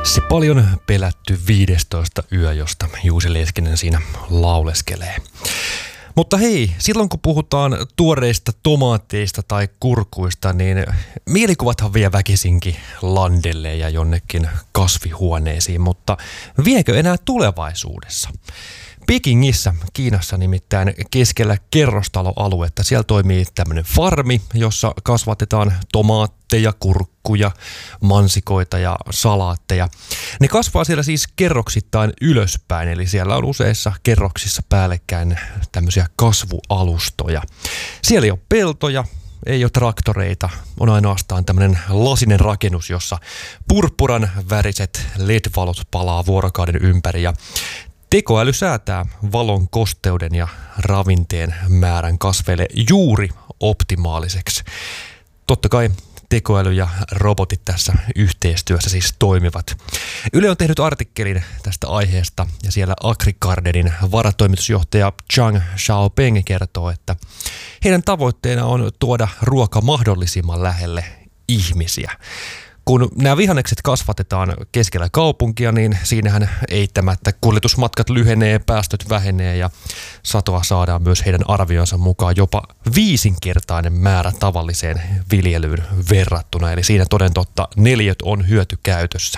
Se paljon pelätty 15 yö, josta Juuso Leskinen siinä lauleskelee. Mutta hei, silloin kun puhutaan tuoreista tomaateista tai kurkuista, niin mielikuvathan vie väkisinkin landelle ja jonnekin kasvihuoneisiin, mutta viekö enää tulevaisuudessa? Pekingissä, Kiinassa nimittäin keskellä kerrostaloaluetta, siellä toimii tämmöinen farmi, jossa kasvatetaan tomaatteja, kurkkuja, mansikoita ja salaatteja. Ne kasvaa siellä siis kerroksittain ylöspäin, eli siellä on useissa kerroksissa päällekkäin tämmöisiä kasvualustoja. Siellä ei ole peltoja, ei ole traktoreita, on ainoastaan tämmöinen lasinen rakennus, jossa purppuran väriset LED-valot palaa vuorokauden ympäri ja tekoäly säätää valon, kosteuden ja ravinteen määrän kasveille juuri optimaaliseksi. Totta kai tekoäly ja robotit tässä yhteistyössä siis toimivat. Yle on tehnyt artikkelin tästä aiheesta ja siellä AgriGardenin varatoimitusjohtaja Zhang Xiaopeng kertoo, että heidän tavoitteena on tuoda ruoka mahdollisimman lähelle ihmisiä. Kun nämä vihannekset kasvatetaan keskellä kaupunkia, niin siinähän eittämättä kuljetusmatkat lyhenee, päästöt vähenee ja satoa saadaan myös heidän arvionsa mukaan jopa 5-kertainen määrä tavalliseen viljelyyn verrattuna. Eli siinä toden totta neliöt on hyötykäytössä.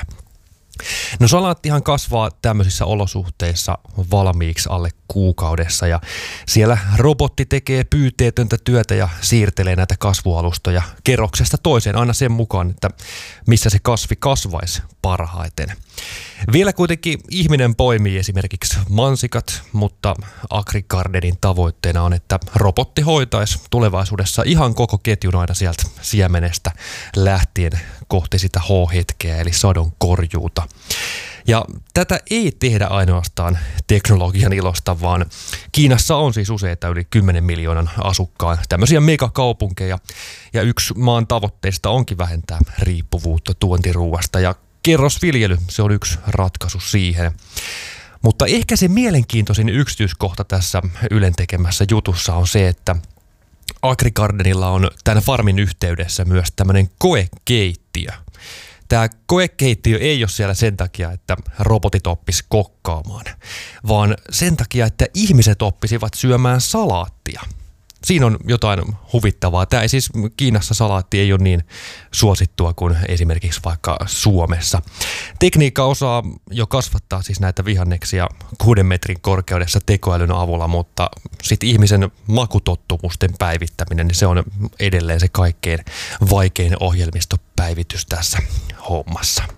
No salaattihan kasvaa tämmöisissä olosuhteissa valmiiksi alle kuukaudessa ja siellä robotti tekee pyyteetöntä työtä ja siirtelee näitä kasvualustoja kerroksesta toiseen aina sen mukaan, että missä se kasvi kasvaisi parhaiten. Vielä kuitenkin ihminen poimii esimerkiksi mansikat, mutta AgriGardenin tavoitteena on, että robotti hoitaisi tulevaisuudessa ihan koko ketjun aina sieltä siemenestä lähtien kohti sitä H-hetkeä eli sadon korjuuta. Ja tätä ei tehdä ainoastaan teknologian ilosta, vaan Kiinassa on siis useita yli 10 miljoonan asukkaan tämmöisiä megakaupunkeja. Ja yksi maan tavoitteista onkin vähentää riippuvuutta tuontiruuasta ja kerrosviljely, se on yksi ratkaisu siihen. Mutta ehkä se mielenkiintoisin yksityiskohta tässä Ylen tekemässä jutussa on se, että AgriGardenilla on tämän farmin yhteydessä myös tämmöinen koekeittiö. Tämä koekeittiö ei ole siellä sen takia, että robotit oppis kokkaamaan, vaan sen takia, että ihmiset oppisivat syömään salaattia. Siinä on jotain huvittavaa. Tämä ei siis Kiinassa salaatti ei ole niin suosittua kuin esimerkiksi vaikka Suomessa. Tekniikka osaa jo kasvattaa siis näitä vihanneksia 6 metrin korkeudessa tekoälyn avulla, mutta sitten ihmisen makutottumusten päivittäminen, niin se on edelleen se kaikkein vaikein ohjelmistopäivitys tässä hommassa.